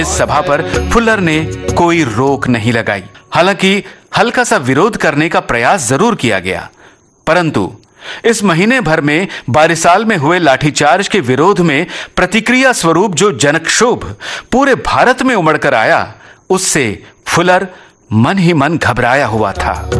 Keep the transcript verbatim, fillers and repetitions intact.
इस सभा पर फुल्लर ने कोई रोक नहीं लगाई। हालांकि हल्का सा विरोध करने का प्रयास जरूर किया गया, परंतु इस महीने भर में बारिसाल में हुए लाठीचार्ज के विरोध में प्रतिक्रिया स्वरूप जो जनक्षोभ पूरे भारत में उमड़कर आया, उससे फुल्लर मन ही मन घबराया हुआ था।